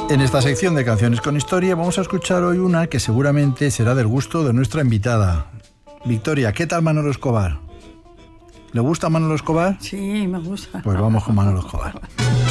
En esta sección de Canciones con Historia vamos a escuchar hoy una que seguramente será del gusto de nuestra invitada. Victoria, ¿qué tal Manolo Escobar? ¿Le gusta Manolo Escobar? Sí, me gusta. Pues vamos con Manolo Escobar.